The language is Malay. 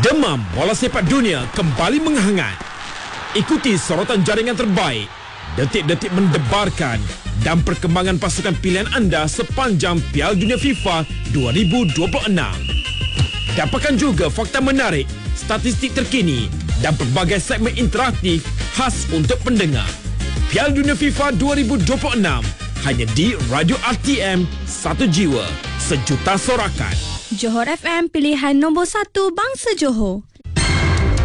Demam bola sepak dunia kembali menghangat. Ikuti sorotan jaringan terbaik, detik-detik mendebarkan dan perkembangan pasukan pilihan anda sepanjang Piala Dunia FIFA 2026. Dapatkan juga fakta menarik, statistik terkini dan pelbagai segmen interaktif khas untuk pendengar. Piala Dunia FIFA 2026 hanya di Radio RTM, satu jiwa, sejuta sorakan. Johor FM, pilihan nombor 1 bangsa Johor.